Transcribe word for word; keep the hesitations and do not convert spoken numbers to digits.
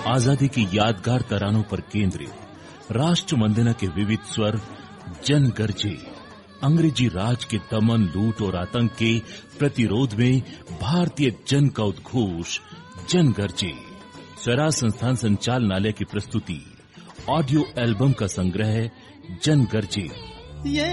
आजादी की यादगार तरानों पर केंद्रित राष्ट्र वंदना के विविध स्वर जन गर्जे। अंग्रेजी राज के दमन, लूट और आतंक के प्रतिरोध में भारतीय जन का उद्घोष जन गर्जे। स्वराज संस्थान संचालनालय की प्रस्तुति ऑडियो एल्बम का संग्रह जन गर्जे। ये